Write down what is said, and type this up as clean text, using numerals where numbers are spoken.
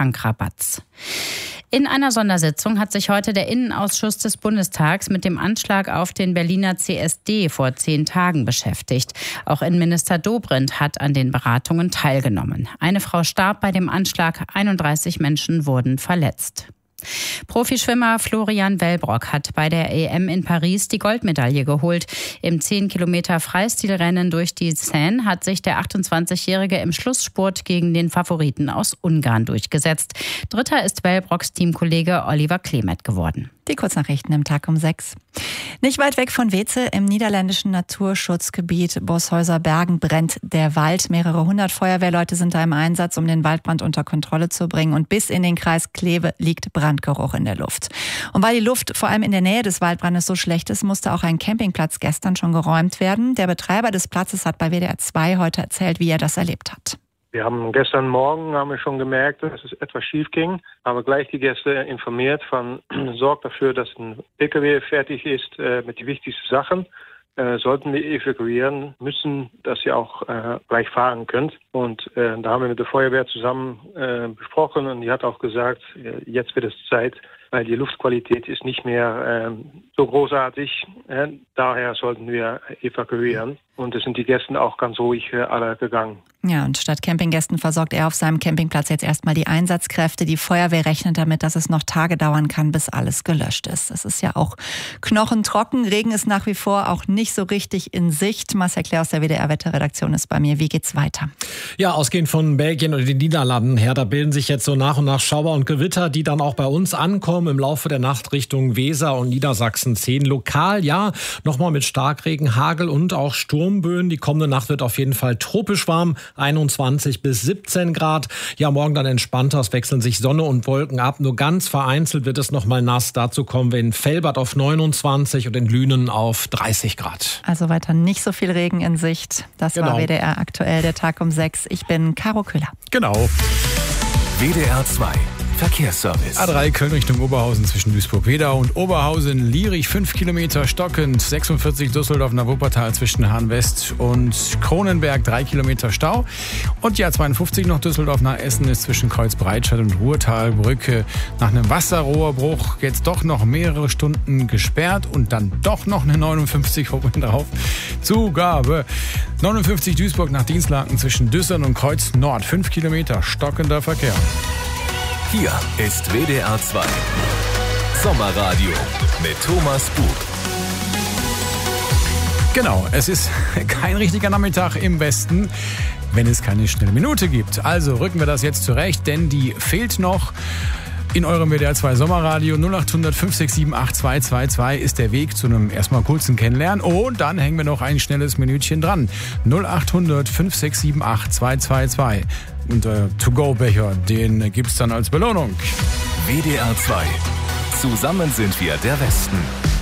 Tankrabatts. In einer Sondersitzung hat sich heute der Innenausschuss des Bundestags mit dem Anschlag auf den Berliner CSD vor 10 Tagen beschäftigt. Auch Innenminister Dobrindt hat an den Beratungen teilgenommen. Eine Frau starb bei dem Anschlag, 31 Menschen wurden verletzt. Profischwimmer Florian Wellbrock hat bei der EM in Paris die Goldmedaille geholt. Im 10 Kilometer Freistilrennen durch die Seine hat sich der 28-Jährige im Schlussspurt gegen den Favoriten aus Ungarn durchgesetzt. Dritter ist Wellbrocks Teamkollege Oliver Klemet geworden. Die Kurznachrichten im Tag um 6. Nicht weit weg von Weze im niederländischen Naturschutzgebiet Boshäuser-Bergen brennt der Wald. Mehrere hundert Feuerwehrleute sind da im Einsatz, um den Waldbrand unter Kontrolle zu bringen. Und bis in den Kreis Kleve liegt Brandgeruch in der Luft. Und weil die Luft vor allem in der Nähe des Waldbrandes so schlecht ist, musste auch ein Campingplatz gestern schon geräumt werden. Der Betreiber des Platzes hat bei WDR 2 heute erzählt, wie er das erlebt hat. Wir haben gestern Morgen schon gemerkt, dass es etwas schief ging, aber gleich die Gäste informiert sorgt dafür, dass ein PKW fertig ist mit den wichtigsten Sachen. Sollten wir evakuieren müssen, dass ihr auch gleich fahren könnt. Und da haben wir mit der Feuerwehr zusammen besprochen und die hat auch gesagt, jetzt wird es Zeit, weil die Luftqualität ist nicht mehr so großartig. Daher sollten wir evakuieren. Und es sind die Gäste auch ganz ruhig alle gegangen. Ja, und statt Campinggästen versorgt er auf seinem Campingplatz jetzt erstmal die Einsatzkräfte. Die Feuerwehr rechnet damit, dass es noch Tage dauern kann, bis alles gelöscht ist. Es ist ja auch knochentrocken. Regen ist nach wie vor auch nicht so richtig in Sicht. Marcel Claire aus der WDR-Wetterredaktion ist bei mir. Wie geht's weiter? Ja, ausgehend von Belgien oder den Niederlanden her, da bilden sich jetzt so nach und nach Schauer und Gewitter, die dann auch bei uns ankommen im Laufe der Nacht Richtung Weser und Niedersachsen ziehen. Lokal, ja, nochmal mit Starkregen, Hagel und auch Sturmböen. Die kommende Nacht wird auf jeden Fall tropisch warm. 21 bis 17 Grad. Ja, morgen dann entspannter. Es wechseln sich Sonne und Wolken ab. Nur ganz vereinzelt wird es noch mal nass. Dazu kommen wir in Velbert auf 29 und in Lünen auf 30 Grad. Also weiter nicht so viel Regen in Sicht. Das war WDR aktuell, der Tag um 6. Ich bin Caro Köhler. Genau. WDR 2. Verkehrsservice. A3 Köln Richtung Oberhausen zwischen Duisburg-Wedau und Oberhausen-Lierich 5 Kilometer stockend. 46 Düsseldorf nach Wuppertal zwischen Hahn-West und Kronenberg 3 Kilometer Stau. Und die A52 noch Düsseldorf nach Essen ist zwischen Kreuzbreitscheid und Ruhrtalbrücke nach einem Wasserrohrbruch jetzt doch noch mehrere Stunden gesperrt und dann doch noch eine 59 drauf. Zugabe. 59 Duisburg nach Dienstlaken zwischen Düssern und Kreuz Nord 5 Kilometer stockender Verkehr. Hier ist WDR 2 Sommerradio mit Thomas Buch. Genau, es ist kein richtiger Nachmittag im Westen, wenn es keine schnelle Minute gibt. Also rücken wir das jetzt zurecht, denn die fehlt noch. In eurem WDR 2 Sommerradio 0800 567 8222 ist der Weg zu einem erstmal kurzen Kennenlernen. Und dann hängen wir noch ein schnelles Minütchen dran. 0800 567 8222. Und der To-Go-Becher, den gibt's dann als Belohnung. WDR 2. Zusammen sind wir der Westen.